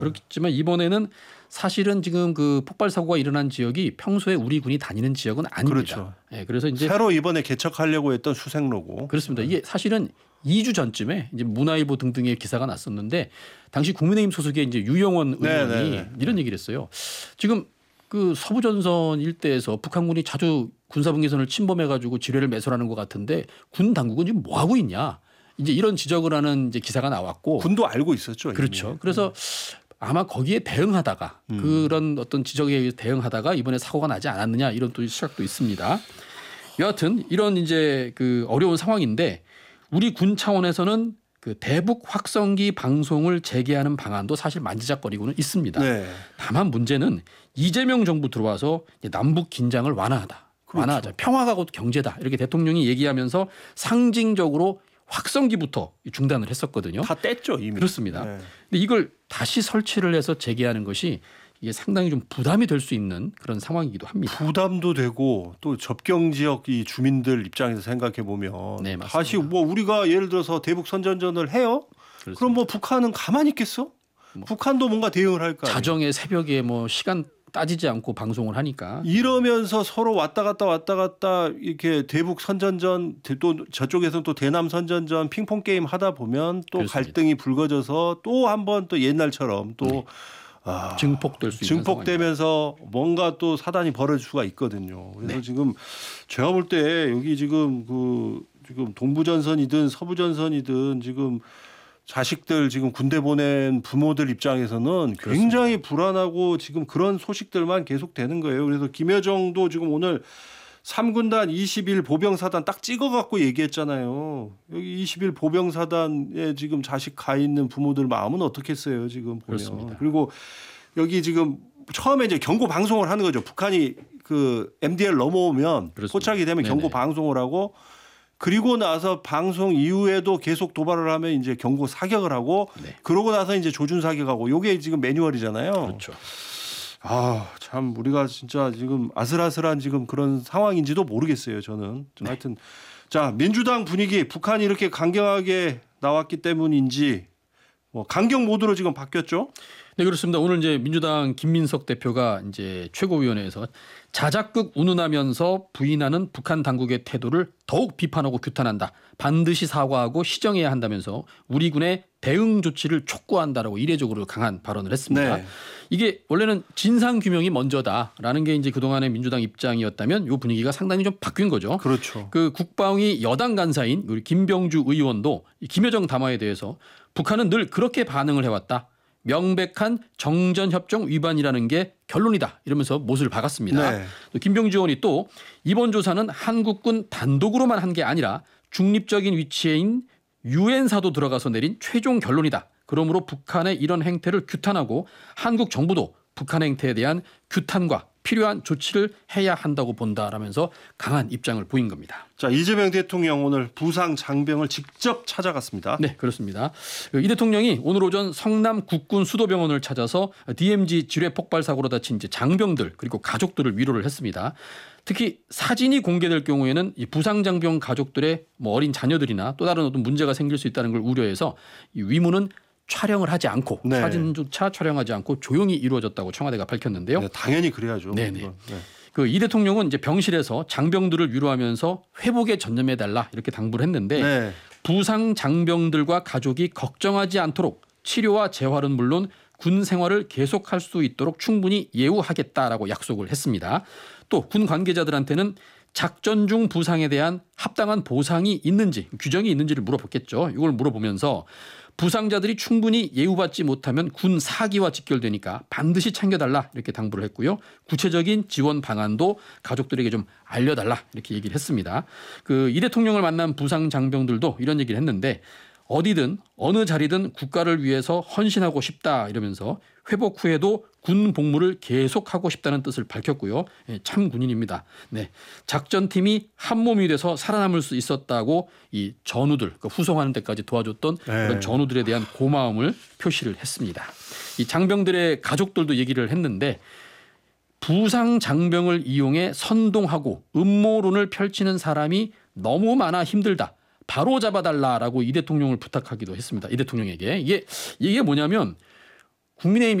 그렇겠지만 이번에는 사실은 지금 그 폭발 사고가 일어난 지역이 평소에 우리 군이 다니는 지역은 아닙니다. 그렇죠. 예, 그래서 이제 새로 이번에 개척하려고 했던 수색로고. 그렇습니다. 이게 사실은 2주 전쯤에 이제 문화일보 등등의 기사가 났었는데 당시 국민의힘 소속의 이제 유영원 의원이 이런 얘기를 했어요. 지금 그 서부전선 일대에서 북한군이 자주 군사분계선을 침범해가지고 지뢰를 매설하는 것 같은데 군 당국은 지금 뭐 하고 있냐? 이제 이런 지적을 하는 이제 기사가 나왔고 군도 알고 있었죠. 그렇죠. 이미. 그래서 아마 거기에 대응하다가 그런 어떤 지적에 의해서 대응하다가 이번에 사고가 나지 않았느냐 이런 또 시각도 있습니다. 여하튼 이런 이제 그 어려운 상황인데 우리 군 차원에서는 그 대북 확성기 방송을 재개하는 방안도 사실 만지작거리고는 있습니다. 네. 다만 문제는 이재명 정부 들어와서 남북 긴장을 완화하자. 그렇죠. 평화가 곧 경제다. 이렇게 대통령이 얘기하면서 상징적으로 확성기부터 중단을 했었거든요. 다 뗐죠 이미. 그렇습니다. 네. 근데 이걸 다시 설치를 해서 재개하는 것이 이게 상당히 좀 부담이 될 수 있는 그런 상황이기도 합니다. 부담도 되고 또 접경 지역 이 주민들 입장에서 생각해 보면 네, 맞습니다. 다시 뭐 우리가 예를 들어서 대북 선전전을 해요. 그렇습니다. 그럼 뭐 북한은 가만히 있겠어? 북한도 뭔가 대응을 할까? 자정에 새벽에 뭐 시간 따지지 않고 방송을 하니까 이러면서 서로 왔다 갔다 이렇게 대북 선전전 또 저쪽에서는 또 대남 선전전 핑퐁 게임 하다 보면 또 그렇습니다. 갈등이 불거져서 또 한번 또 옛날처럼 또 증폭될 수 있는 증폭되면서 뭔가 또 사단이 벌어질 수가 있거든요. 그래서 지금 제가 볼 때 여기 지금 지금 동부전선이든 서부전선이든 지금 자식들 지금 군대 보낸 부모들 입장에서는 굉장히 불안하고 지금 그런 소식들만 계속 되는 거예요. 그래서 김여정도 지금 오늘 3군단 20일 보병사단 딱 찍어갖고 얘기했잖아요. 여기 20일 보병사단에 지금 자식 가 있는 부모들 마음은 어떻겠어요 지금 보면. 그렇습니다. 그리고 여기 지금 처음에 이제 경고 방송을 하는 거죠. 북한이 그 MDL 넘어오면 그렇습니다. 포착이 되면 경고 방송을 하고 그리고 나서 방송 이후에도 계속 도발을 하면 이제 경고 사격을 하고 그러고 나서 이제 조준 사격하고 요게 지금 매뉴얼이잖아요. 그렇죠. 참 우리가 진짜 지금 아슬아슬한 지금 그런 상황인지도 모르겠어요. 저는 하여튼 자 민주당 분위기 북한이 이렇게 강경하게 나왔기 때문인지 뭐 강경 모드로 지금 바뀌었죠. 네 그렇습니다. 오늘 이제 민주당 김민석 대표가 이제 최고위원회에서 자작극 운운하면서 부인하는 북한 당국의 태도를 더욱 비판하고 규탄한다. 반드시 사과하고 시정해야 한다면서 우리 군의 대응 조치를 촉구한다라고 이례적으로 강한 발언을 했습니다. 네. 이게 원래는 진상 규명이 먼저다라는 게 이제 그동안의 민주당 입장이었다면 이 분위기가 상당히 좀 바뀐 거죠. 그렇죠. 그 국방위 여당 간사인 우리 김병주 의원도 김여정 담화에 대해서 북한은 늘 그렇게 반응을 해왔다. 명백한 정전협정 위반이라는 게 결론이다 이러면서 못을 박았습니다. 네. 또 김병주 의원이 또 이번 조사는 한국군 단독으로만 한 게 아니라 중립적인 위치에인 유엔사도 들어가서 내린 최종 결론이다. 그러므로 북한의 이런 행태를 규탄하고 한국 정부도 북한 행태에 대한 규탄과 필요한 조치를 해야 한다고 본다라면서 강한 입장을 보인 겁니다. 자 이재명 대통령 오늘 부상 장병을 직접 찾아갔습니다. 네 그렇습니다. 이 대통령이 오늘 오전 성남 국군 수도병원을 찾아서 DMZ 지뢰 폭발 사고로 다친 이제 장병들 그리고 가족들을 위로를 했습니다. 특히 사진이 공개될 경우에는 이 부상 장병 가족들의 뭐 어린 자녀들이나 또 다른 어떤 문제가 생길 수 있다는 걸 우려해서 이 위문은 촬영을 하지 않고 사진조차 촬영하지 않고 조용히 이루어졌다고 청와대가 밝혔는데요. 네, 당연히 그래야죠. 네네. 그 이 대통령은 이제 병실에서 장병들을 위로하면서 회복에 전념해 달라 이렇게 당부를 했는데 부상 장병들과 가족이 걱정하지 않도록 치료와 재활은 물론 군 생활을 계속할 수 있도록 충분히 예우하겠다라고 약속을 했습니다. 또 군 관계자들한테는 작전 중 부상에 대한 합당한 보상이 있는지 규정이 있는지를 물어봤겠죠. 이걸 물어보면서 부상자들이 충분히 예우받지 못하면 군 사기와 직결되니까 반드시 챙겨달라 이렇게 당부를 했고요. 구체적인 지원 방안도 가족들에게 좀 알려달라 이렇게 얘기를 했습니다. 이 대통령을 만난 부상 장병들도 이런 얘기를 했는데 어디든 어느 자리든 국가를 위해서 헌신하고 싶다 이러면서 회복 후에도 군 복무를 계속하고 싶다는 뜻을 밝혔고요. 참 군인입니다. 네, 작전팀이 한 몸이 돼서 살아남을 수 있었다고 이 전우들 후송하는 데까지 도와줬던 그런 전우들에 대한 고마움을 표시를 했습니다. 이 장병들의 가족들도 얘기를 했는데 부상 장병을 이용해 선동하고 음모론을 펼치는 사람이 너무 많아 힘들다. 바로 잡아달라라고 이 대통령을 부탁하기도 했습니다. 이 대통령에게. 이게 뭐냐면 국민의힘